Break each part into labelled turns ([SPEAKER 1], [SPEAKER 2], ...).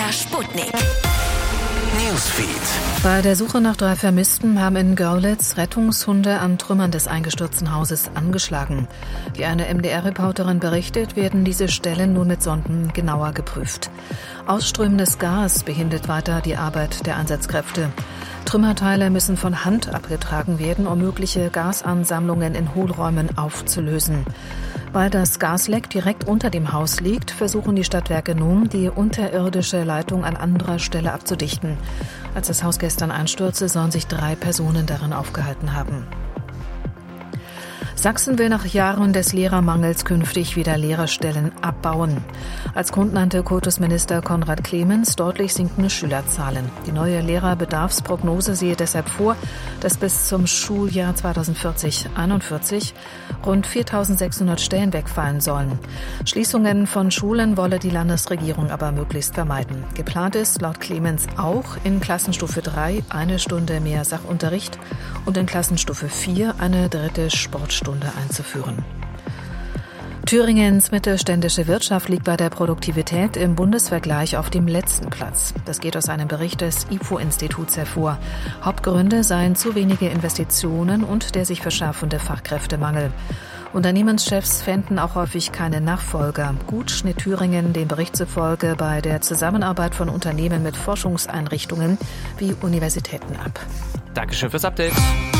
[SPEAKER 1] MDR Sputnik. Newsfeed.
[SPEAKER 2] Bei der Suche nach 3 Vermissten haben in Görlitz Rettungshunde an Trümmern des eingestürzten Hauses angeschlagen. Wie eine MDR-Reporterin berichtet, werden diese Stellen nun mit Sonden genauer geprüft. Ausströmendes Gas behindert weiter die Arbeit der Einsatzkräfte. Trümmerteile müssen von Hand abgetragen werden, um mögliche Gasansammlungen in Hohlräumen aufzulösen. Weil das Gasleck direkt unter dem Haus liegt, versuchen die Stadtwerke nun, die unterirdische Leitung an anderer Stelle abzudichten. Als das Haus gestern einstürzte, sollen sich 3 Personen darin aufgehalten haben. Sachsen will nach Jahren des Lehrermangels künftig wieder Lehrerstellen abbauen. Als Grund nannte Kultusminister Konrad Clemens deutlich sinkende Schülerzahlen. Die neue Lehrerbedarfsprognose sehe deshalb vor, dass bis zum Schuljahr 2040/41 rund 4.600 Stellen wegfallen sollen. Schließungen von Schulen wolle die Landesregierung aber möglichst vermeiden. Geplant ist laut Clemens auch, in Klassenstufe 3 1 Stunde mehr Sachunterricht und in Klassenstufe 4 eine 3. Sportstunde einzuführen. Thüringens mittelständische Wirtschaft liegt bei der Produktivität im Bundesvergleich auf dem letzten Platz. Das geht aus einem Bericht des IFO-Instituts hervor. Hauptgründe seien zu wenige Investitionen und der sich verschärfende Fachkräftemangel. Unternehmenschefs fänden auch häufig keine Nachfolger. Gut schnitt Thüringen dem Bericht zufolge bei der Zusammenarbeit von Unternehmen mit Forschungseinrichtungen wie Universitäten ab.
[SPEAKER 3] Dankeschön fürs Update.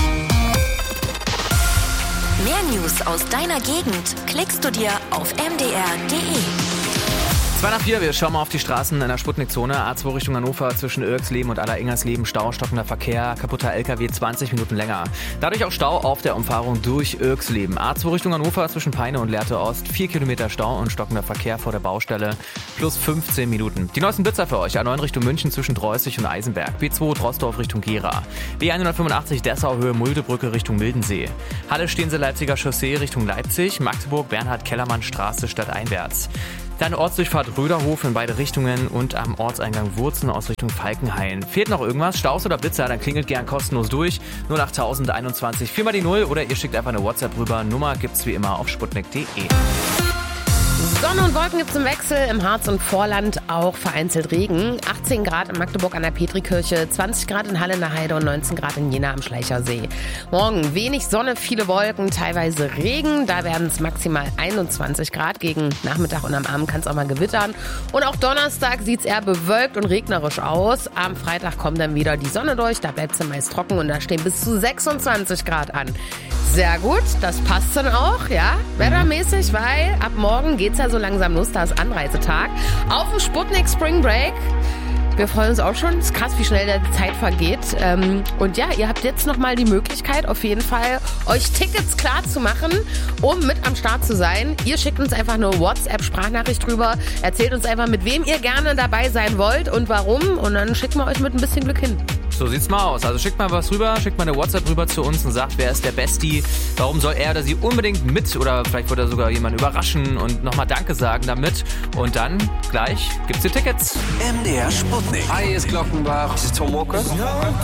[SPEAKER 1] Mehr News aus deiner Gegend klickst du dir auf mdr.de.
[SPEAKER 3] 2 nach 4, wir schauen mal auf die Straßen in der Sputnik-Zone. A2 Richtung Hannover zwischen Irxleben und Aller-Ingersleben. Stau, stockender Verkehr, kaputter LKW 20 Minuten länger. Dadurch auch Stau auf der Umfahrung durch Irxleben. A2 Richtung Hannover zwischen Peine und Lehrte Ost. 4 Kilometer Stau und stockender Verkehr vor der Baustelle. Plus 15 Minuten. Die neuesten Blitzer für euch. A9 Richtung München zwischen Dreußig und Eisenberg. B2 Troisdorf Richtung Gera. B185 Dessau Höhe Muldebrücke Richtung Mildensee. Halle Stehensee Leipziger Chaussee Richtung Leipzig. Magdeburg Bernhard-Kellermann Straße stadteinwärts. Dann Ortsdurchfahrt Röderhof in beide Richtungen und am Ortseingang Wurzen aus Richtung Falkenhain. Fehlt noch irgendwas? Staus oder Blitzer? Dann klingelt gern kostenlos durch. 08021 4 mal die 0 oder ihr schickt einfach eine WhatsApp rüber. Nummer gibt's wie immer auf sputnik.de.
[SPEAKER 4] Sonne und Wolken gibt's im Wechsel, im Harz und Vorland auch vereinzelt Regen. 18 Grad in Magdeburg an der Petrikirche, 20 Grad in Halle in der Heide und 19 Grad in Jena am Schleichersee. Morgen wenig Sonne, viele Wolken, teilweise Regen. Da werden es maximal 21 Grad. Gegen Nachmittag und am Abend kann es auch mal gewittern. Und auch Donnerstag sieht's eher bewölkt und regnerisch aus. Am Freitag kommt dann wieder die Sonne durch, da bleibt es meist trocken und da stehen bis zu 26 Grad an. Sehr gut, das passt dann auch, ja, wettermäßig, weil ab morgen geht's ja so langsam los, da ist Anreisetag. Auf dem Sputnik Spring Break. Wir freuen uns auch schon. Es ist krass, wie schnell die Zeit vergeht. Und ja, ihr habt jetzt nochmal die Möglichkeit, auf jeden Fall euch Tickets klar zu machen, um mit am Start zu sein. Ihr schickt uns einfach eine WhatsApp-Sprachnachricht rüber. Erzählt uns einfach, mit wem ihr gerne dabei sein wollt und warum. Und dann schicken wir euch mit ein bisschen Glück hin.
[SPEAKER 3] So sieht's mal aus. Also schickt mal was rüber, schickt mal eine WhatsApp rüber zu uns und sagt, wer ist der Bestie, warum soll er oder sie unbedingt mit oder vielleicht wird er sogar jemanden überraschen und nochmal Danke sagen damit. Und dann gleich gibt's die Tickets.
[SPEAKER 1] MDR Sputnik.
[SPEAKER 5] Hi, hier ist Glockenbach. Das ist Tom Walker.
[SPEAKER 1] Einfach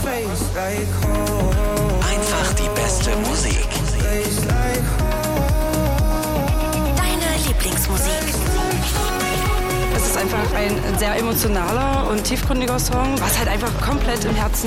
[SPEAKER 1] die beste Musik. Deine Lieblingsmusik.
[SPEAKER 6] Es ist einfach ein sehr emotionaler und tiefgründiger Song, was halt einfach komplett im Herzen